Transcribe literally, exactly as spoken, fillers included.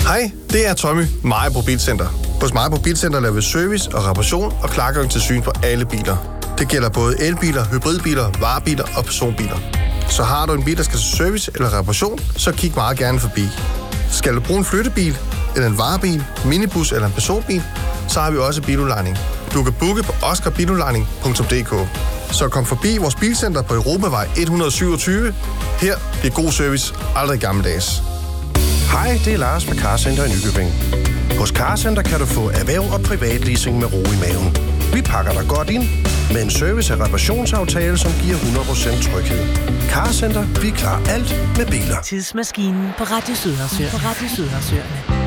Hej, det er Tommy, Majbo Bilcenter. Hos Majbo Bilcenter laver vi service og reparation og klargøring til syn på alle biler. Det gælder både elbiler, hybridbiler, varebiler og personbiler. Så har du en bil, der skal til service eller reparation, så kig meget gerne forbi. Skal du bruge en flyttebil, eller en varebil, minibus eller en personbil, så har vi også biludlejning. Du kan booke på oscar biludlejning punktum d k. Så kom forbi vores bilcenter på Europavej et hundrede syvogtyve. Her bliver god service aldrig gammeldags. Hej, det er Lars fra Carcenter i Nykøbing. Hos Carcenter kan du få erhverv og privatleasing med ro i maven. Vi pakker dig godt ind med en service- og reparationsaftale, som giver hundrede procent tryghed. Carcenter, vi klarer alt med biler. Tidsmaskinen på Radio Sydhavsøerne. På Radio Sydhavsøerne.